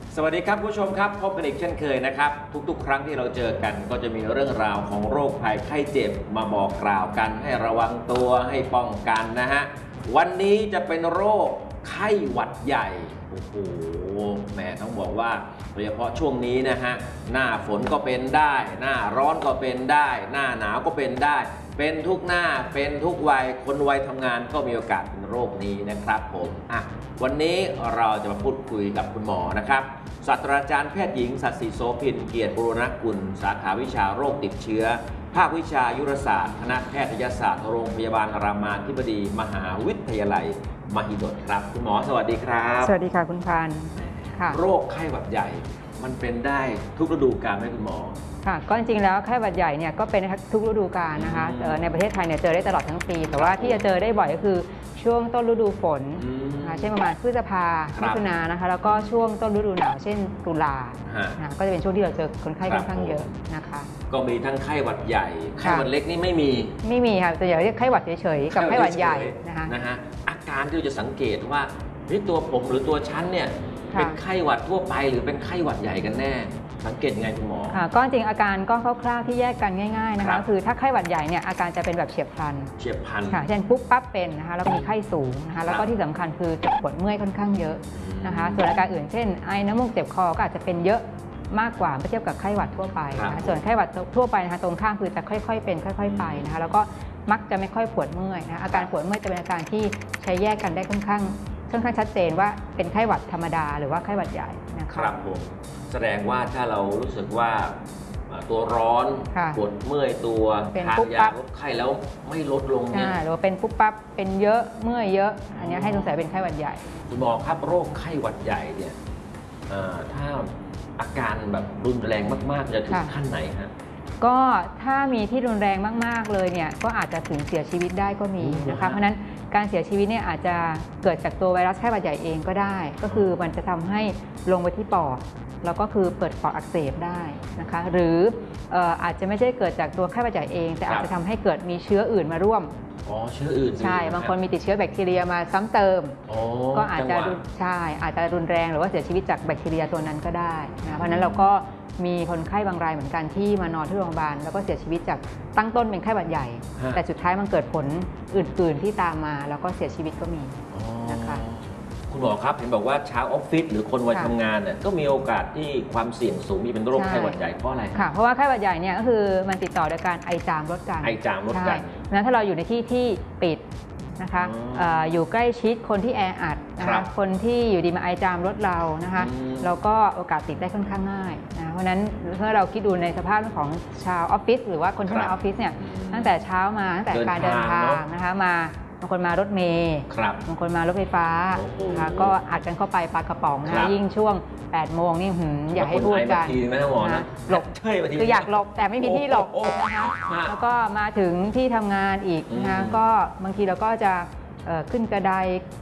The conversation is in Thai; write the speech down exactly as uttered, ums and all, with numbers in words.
สวัสดีครับผู้ชมครับพบกันอีกเช่นเคยนะครับทุกๆครั้งที่เราเจอกันก็จะมีเรื่องราวของโรคภัยไข้เจ็บมาบอกกล่าวกันให้ระวังตัวให้ป้องกันนะฮะวันนี้จะเป็นโรคไข้หวัดใหญ่โอ้โหแหมต้องบอกว่าโดยเฉพาะช่วงนี้นะฮะหน้าฝนก็เป็นได้หน้าร้อนก็เป็นได้หน้าหนาวก็เป็นได้เป็นทุกหน้าเป็นทุกวัยคนวัยทำงานก็มีโอกาสเป็นโรคนี้นะครับผมอ่ะวันนี้เราจะมาพูดคุยกับคุณหมอนะครับศาสตราจารย์แพทย์หญิงสัตย์ศรีโสภินเกียรติบุรณกุลสาขาวิชาโรคติดเชื้อภาควิชายุรศาสตร์คณะแพทยศาสตร์โรงพยาบาลรามาธิบดีมหาวิทยาลัยมหิดลครับคุณหมอสวัสดีครับสวัสดีค่ะคุณพันธ์ค่ะโรคไข้หวัดใหญ่มันเป็นได้ทุกฤดูกาลไหมคุณหมอค่ะก็จริงๆแล้วไข้หวัดใหญ่เนี่ยก็เป็นทุกฤดูกาลนะคะในประเทศไทยเนี่ยเจอได้ตลอดทั้งปีแต่ว่าที่จะเจอได้บ่อยก็คือช่วงต้นฤดูฝนนะคะเช่นประมาณพฤษภามิถุนายนนะคะแล้วก็ช่วงต้นฤดูหนาวเช่นตุลาก็จะเป็นช่วงที่เราเจอคนไข้ค่อนข้างเยอะนะคะก็มีทั้งไข้หวัดใหญ่ไข้หวัดเล็กนี่ไม่มีไม่มีค่ะแต่อย่าเรียกไข้หวัดเฉยๆกับไข้หวัดใหญ่นะคะนะฮะอาการที่เราจะสังเกตว่าตัวผมหรือตัวชั้นเนี่ยเป็นไข้หวัดทั่วไปหรือเป็นไข้หวัดใหญ่กันแน่สังเกตยังไงคุณหมอค่ะก็จริงอาการก็คร่าวๆที่แยกกันง่ายๆนะคะคือถ้าไข้หวัดใหญ่เนี่ยอาการจะเป็นแบบเฉียบพลันเฉียบพลันค่ะเช่นปุ๊บปั๊บเป็นนะคะแล้วมีไข้สูงนะคะแล้วก็ที่สำคัญคือจะปวดเมื่อยค่อนข้างเยอะนะคะส่วนอาการอื่นเช่นไอน้ำมูกเจ็บคอก็อาจจะเป็นเยอะมากกว่าเมื่อเทียบกับไข้หวัดทั่วไปนะคะส่วนไข้หวัดทั่วไปนะคะตรงข้ามคือจะค่อยๆเป็นค่อยๆไปนะคะแล้วก็มักจะไม่ค่อยปวดเมื่อยนะคะอาการปวดเมื่อยจะเป็นอาการที่ใช้แยกกันได้ค่อนข้างค่อนข้างชัดเจนว่าเป็นไข้หวัดธรรมดาหรือว่าไข้หวัดใหญ่นะคะครับผมแสดงว่าถ้าเรารู้สึกว่าตัวร้อนปวดเมื่อยตัวทานยาลดไข้แล้วไม่ลดลงเนี่ยหรือว่าเป็นปุ๊บปั๊บเป็นเยอะเมื่อยเยอะอันนี้ให้สงสัยเป็นไข้หวัดใหญ่คุณหมอครับโรคไข้หวัดใหญ่เนี่ยถ้าอาการแบบรุนแรงมากๆจะถึงขั้นไหนฮะก็ถ้ามีที่รุนแรงมากๆเลยเนี่ยก็อาจจะถึงเสียชีวิตได้ก็มีนะคะเพราะนั้นการเสียชีวิตเนี่ยอาจจะเกิดจากตัวไวรัสไข้หวัดใหญ่เองก็ได้ก็คือมันจะทำให้ลงไปที่ปอดแล้วก็คือเปิดปอดอักเสบได้นะคะหรืออาจจะไม่ใช่เกิดจากตัวไข้หวัดใหญ่เองแต่อาจจะทำให้เกิดมีเชื้ออื่นมาร่วมอ๋อเชื้ออื่นใช่บางคนมีติดเชื้อแบคทีเรียมาซ้ำเติมก็อาจจะใช่อาจจะรุนแรงหรือว่าเสียชีวิตจากแบคทีเรียตัวนั้นก็ได้นะเพราะนั้นเราก็มีคนไข้บางรายเหมือนกันที่มานอนที่โรงพยาบาลแล้วก็เสียชีวิตจากตั้งต้นเป็นไข้หวัดใหญ่แต่สุดท้ายมันเกิดผลอื่นๆที่ตามมาแล้วก็เสียชีวิตก็มีนะคะคุณหมอครับเห็นบอกว่าชาวออฟฟิศหรือคนวัยทำงานเนี่ยก็มีโอกาสที่ความเสี่ยงสูงมีเป็นโรคไข้หวัดใหญ่เพราะอะไรค่ะเพราะว่าไข้หวัดใหญ่เนี่ยก็คือมันติดต่อโดยการไอจามลดกันไอจามลดกันนั้นถ้าเราอยู่ในที่ที่ปิดนะคะอยู่ใกล้ชิดคนที่แออัดนะคะคนที่อยู่ดีมาไอจามรถเรานะคะเราก็โอกาสติดได้ค่อนข้างง่ายนะเพราะฉะนั้นเมื่อเราคิดดูในสภาพของชาวออฟฟิศหรือว่าคนที่มาออฟฟิศเนี่ยตั้งแต่เช้ามาตั้งแต่การเดินทางนะคะมาบางคนมารถเมล์บางคนมารถไฟฟ้านะคะก็อัดกันเข้าไปปากกระป๋องนะยิ่งช่วงแปดโมงนี่หืมอยากให้พูดกันหลบคืออยากหลบแต่ไม่มีที่หลบนะคะแล้วก็มาถึงที่ทำงานอีกนะคะก็บางทีเราก็จะขึ้นกระได